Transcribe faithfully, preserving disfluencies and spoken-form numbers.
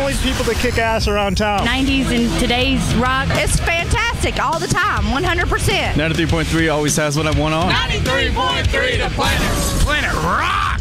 only people that kick ass around town. nineties and today's rock. It's fantastic all the time, one hundred percent. ninety-three point three always has what I want on. ninety-three point three, the Planet. Planet Rock.